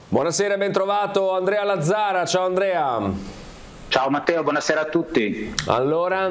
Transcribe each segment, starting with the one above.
Buonasera, ben trovato Andrea Lazzara. Ciao Andrea. Ciao Matteo, buonasera a tutti. Allora,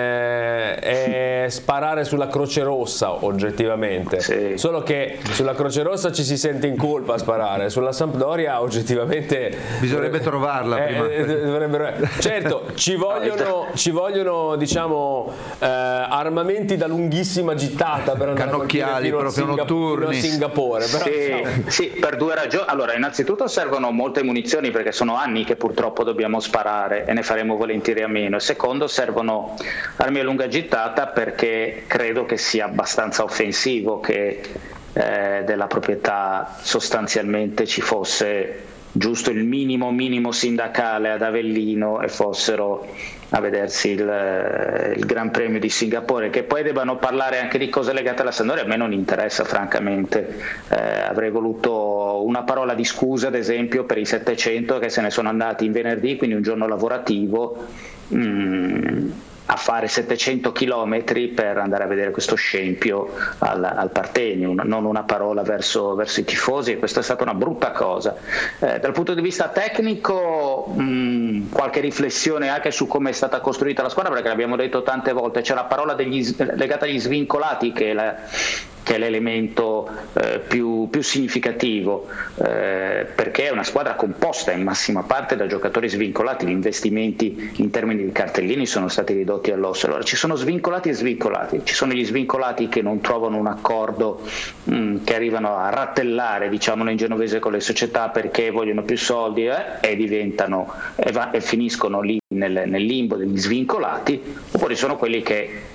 è sparare sulla Croce Rossa oggettivamente, sì. Solo che sulla Croce Rossa ci si sente in colpa a sparare, sulla Sampdoria oggettivamente bisognerebbe trovarla prima. Certo, ci vogliono diciamo armamenti da lunghissima gittata per andare cannocchiali proprio notturni fino a Singapore, però, sì, per due ragioni. Allora, innanzitutto servono molte munizioni, perché sono anni che purtroppo dobbiamo sparare e ne faremo volentieri a meno. E secondo, servono armi a lunga gittata, perché credo che sia abbastanza offensivo che della proprietà sostanzialmente ci fosse giusto il minimo sindacale ad Avellino e fossero a vedersi il Gran Premio di Singapore. Che poi debbano parlare anche di cose legate alla Sampdoria, a me non interessa francamente. Avrei voluto una parola di scusa, ad esempio, per i 700 che se ne sono andati in venerdì, quindi un giorno lavorativo, a fare 700 chilometri per andare a vedere questo scempio al Partenio, non una parola verso i tifosi, e questa è stata una brutta cosa. Dal punto di vista tecnico, qualche riflessione anche su come è stata costruita la squadra, perché l'abbiamo detto tante volte, c'è la parola legata agli svincolati che è l'elemento più significativo, perché è una squadra composta in massima parte da giocatori svincolati. Gli investimenti in termini di cartellini sono stati ridotti all'osso. Allora ci sono svincolati e svincolati, ci sono gli svincolati che non trovano un accordo, che arrivano a rattellare, diciamolo in genovese, con le società perché vogliono più soldi e diventano e finiscono lì nel limbo degli svincolati. Oppure sono quelli che